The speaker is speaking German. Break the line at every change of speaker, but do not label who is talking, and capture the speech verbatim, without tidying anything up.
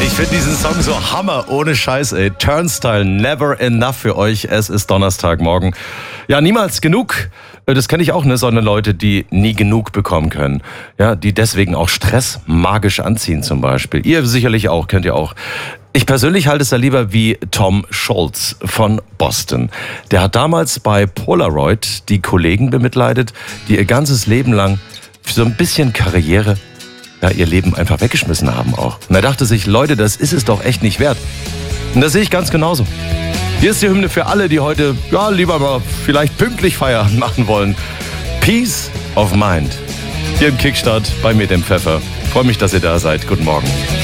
Ich finde diesen Song so Hammer, ohne Scheiß, ey. Turnstile, never enough für euch. Es ist Donnerstagmorgen. Ja, niemals genug. Das kenne ich auch, ne? Sondern Leute, die nie genug bekommen können. Ja, die deswegen auch Stress magisch anziehen zum Beispiel. Ihr sicherlich auch, kennt ihr auch. Ich persönlich halte es da lieber wie Tom Scholz von Boston. Der hat damals bei Polaroid die Kollegen bemitleidet, die ihr ganzes Leben lang für so ein bisschen Karriere, ja, ihr Leben einfach weggeschmissen haben auch. Und er dachte sich, Leute, das ist es doch echt nicht wert. Und das sehe ich ganz genauso. Hier ist die Hymne für alle, die heute, ja, lieber mal vielleicht pünktlich Feierabend machen wollen. Peace of Mind. Hier im Kickstart bei mir, dem Pfeffer. Freue mich, dass ihr da seid. Guten Morgen.